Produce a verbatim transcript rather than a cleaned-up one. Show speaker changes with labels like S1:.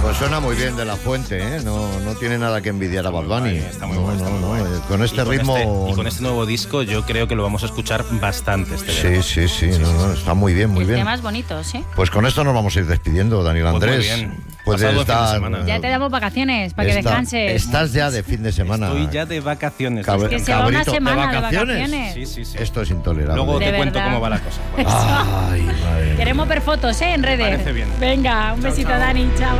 S1: Pues suena muy bien De La Fuente, ¿eh? No, no tiene nada que envidiar a Bad Bunny.
S2: Está muy
S1: no,
S2: bueno, está
S1: no,
S2: muy
S1: no,
S2: bueno.
S1: eh, Con este
S2: y con
S1: ritmo...
S2: Este, y con este nuevo disco yo creo que lo vamos a escuchar bastante este
S1: Sí,
S2: verano.
S1: sí, sí, no, no, está muy bien, muy
S3: Y
S1: bien.
S3: temas bonitos, ¿eh?
S1: Pues con esto nos vamos a ir despidiendo, Daniel
S2: Pues muy
S1: Andrés.
S2: bien.
S1: Puedes
S2: Pasado buen fin de
S1: dar...
S2: semana.
S3: Ya te damos vacaciones para que
S1: Está-
S3: descanses.
S1: Estás ya de fin de semana.
S2: Estoy ya de vacaciones.
S1: Cab-
S3: Que se va una
S1: cabrito,
S3: semana
S1: ¿de
S3: de
S1: vacaciones?
S3: vacaciones.
S2: Sí, sí, sí.
S1: Esto es intolerable.
S2: Luego
S3: De
S2: te cuento
S3: verdad.
S2: cómo va la cosa. Bueno.
S3: Eso.
S1: Ay, madre mía.
S3: Queremos ver fotos, ¿eh? En redes.
S2: parece bien.
S3: Venga, un
S2: Chao,
S3: besito,
S2: chao.
S3: Dani. Chao.